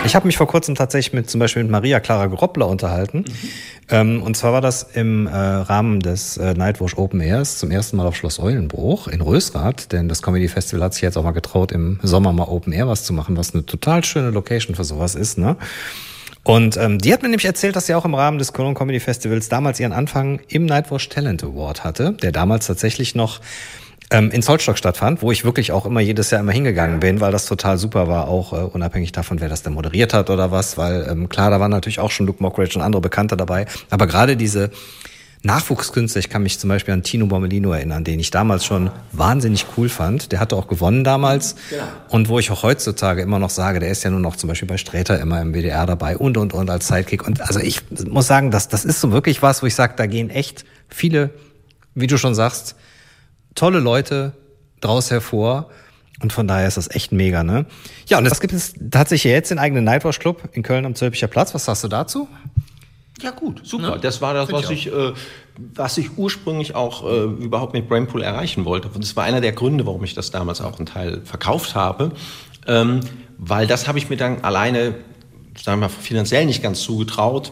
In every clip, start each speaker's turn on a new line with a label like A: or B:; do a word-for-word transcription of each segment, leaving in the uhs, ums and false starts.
A: Ich habe mich vor kurzem tatsächlich mit zum Beispiel mit Maria Clara Groppler unterhalten. Mhm. Ähm, und zwar war das im äh, Rahmen des äh, Nightwash Open Airs zum ersten Mal auf Schloss Eulenbruch in Rösrath. Denn das Comedy Festival hat sich jetzt auch mal getraut, im Sommer mal Open Air was zu machen, was eine total schöne Location für sowas ist, ne? Und ähm, die hat mir nämlich erzählt, dass sie auch im Rahmen des Cologne Comedy Festivals damals ihren Anfang im Nightwash Talent Award hatte, der damals tatsächlich noch ähm, in Zollstock stattfand, wo ich wirklich auch immer jedes Jahr immer hingegangen bin, weil das total super war, auch äh, unabhängig davon, wer das denn moderiert hat oder was, weil ähm, klar, da waren natürlich auch schon Luke Mockridge und andere Bekannte dabei, aber gerade diese Nachwuchskünstler, ich kann mich zum Beispiel an Tino Bommelino erinnern, den ich damals schon wahnsinnig cool fand. Der hatte auch gewonnen damals. Genau. Und wo ich auch heutzutage immer noch sage, der ist ja nur noch zum Beispiel bei Sträter immer im W D R dabei und, und, und als Sidekick. Und also ich muss sagen, das, das ist so wirklich was, wo ich sage, da gehen echt viele, wie du schon sagst, tolle Leute draus hervor. Und von daher ist das echt mega, ne? Ja, und das gibt es tatsächlich jetzt den eigenen Nightwash Club in Köln am Zülpicher Platz. Was sagst du dazu?
B: Ja gut, super. Ne? Das war das, was ich, ich äh, was ich ursprünglich auch äh, überhaupt mit Brainpool erreichen wollte. Und das war einer der Gründe, warum ich das damals auch einen Teil verkauft habe. Ähm, weil das habe ich mir dann alleine, sagen wir mal, finanziell nicht ganz zugetraut.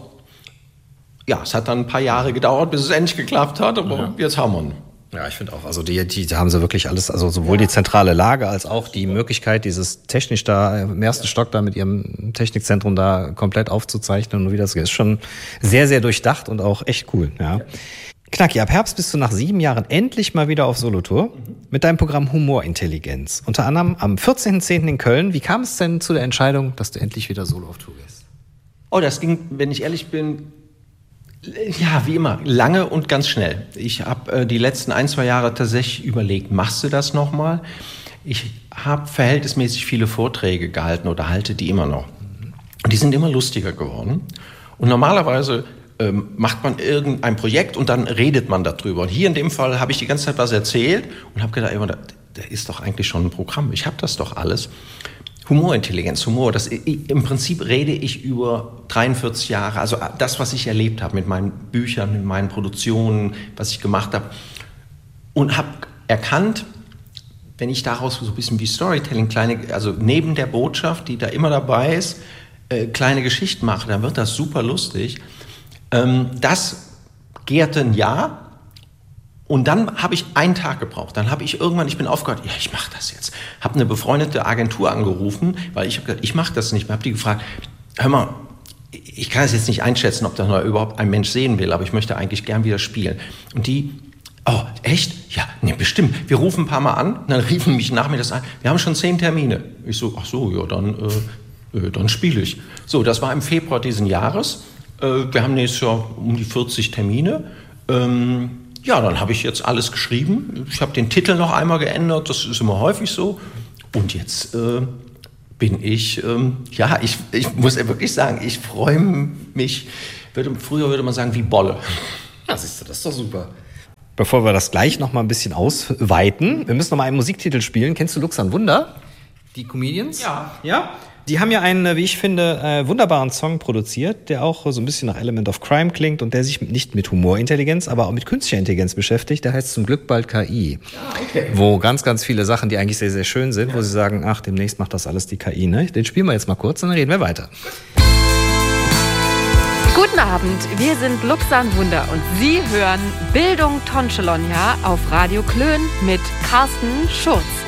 B: Ja, es hat dann ein paar Jahre gedauert, bis es endlich geklappt hat, aber ja. Jetzt haben wir ihn.
A: Ja, ich finde auch, also die, die haben sie wirklich alles, also sowohl die zentrale Lage als auch die Möglichkeit, dieses technisch da im ersten Stock da mit ihrem Technikzentrum da komplett aufzuzeichnen und wie das ist, schon sehr, sehr durchdacht und auch echt cool, ja. Knacki, ab Herbst bist du nach sieben Jahren endlich mal wieder auf Solotour mit deinem Programm Humorintelligenz. Unter anderem am vierzehnten zehnten in Köln. Wie kam es denn zu der Entscheidung, dass du endlich wieder solo auf Tour gehst?
B: Oh, das ging, wenn ich ehrlich bin, ja, wie immer, lange und ganz schnell. Ich habe äh, die letzten ein, zwei Jahre tatsächlich überlegt, machst du das nochmal? Ich habe verhältnismäßig viele Vorträge gehalten oder halte die immer noch. Und die sind immer lustiger geworden. Und normalerweise ähm, macht man irgendein Projekt und dann redet man darüber. Und hier in dem Fall habe ich die ganze Zeit was erzählt und habe gedacht, ey, da ist doch eigentlich schon ein Programm. Ich habe das doch alles. Humorintelligenz, Humor, das, im Prinzip rede ich über dreiundvierzig Jahre, also das, was ich erlebt habe mit meinen Büchern, mit meinen Produktionen, was ich gemacht habe und habe erkannt, wenn ich daraus so ein bisschen wie Storytelling, kleine, also neben der Botschaft, die da immer dabei ist, äh, kleine Geschichten mache, dann wird das super lustig. Ähm, das gärte ein Jahr. Und dann habe ich einen Tag gebraucht. Dann habe ich irgendwann, ich bin aufgehört, ja, ich mache das jetzt. Habe eine befreundete Agentur angerufen, weil ich habe gesagt, ich mache das nicht mehr. Habe die gefragt, hör mal, ich kann es jetzt nicht einschätzen, ob das noch überhaupt ein Mensch sehen will, aber ich möchte eigentlich gern wieder spielen. Und die, oh, echt? Ja, nee, bestimmt. Wir rufen ein paar Mal an, und dann riefen mich nachmittags an, wir haben schon zehn Termine. Ich so, ach so, ja, dann, äh, dann spiele ich. So, das war im Februar diesen Jahres. Äh, wir haben nächstes Jahr um die vierzig Termine. Ähm, Ja, dann habe ich jetzt alles geschrieben. Ich habe den Titel noch einmal geändert, das ist immer häufig so. Und jetzt äh, bin ich, ähm, ja, ich, ich muss ja wirklich sagen, ich freue mich, würde, früher würde man sagen, wie Bolle.
A: Ja, siehst du, das ist doch super. Bevor wir das gleich noch mal ein bisschen ausweiten, wir müssen noch mal einen Musiktitel spielen. Kennst du Lux an Wunder? Die Comedians?
B: Ja.
A: Ja? Die haben ja einen, wie ich finde, äh, wunderbaren Song produziert, der auch so ein bisschen nach Element of Crime klingt und der sich nicht mit Humorintelligenz, aber auch mit künstlicher Intelligenz beschäftigt. Der heißt zum Glück bald K I.
B: Ah, okay.
A: Wo ganz, ganz viele Sachen, die eigentlich sehr, sehr schön sind, ja. Wo sie sagen, ach, demnächst macht das alles die K I. Ne? Den spielen wir jetzt mal kurz und dann reden wir weiter.
C: Guten Abend, wir sind Lux an Wunder und Sie hören Bildung Tonchelonia auf Radio Klön mit Carsten Schurz.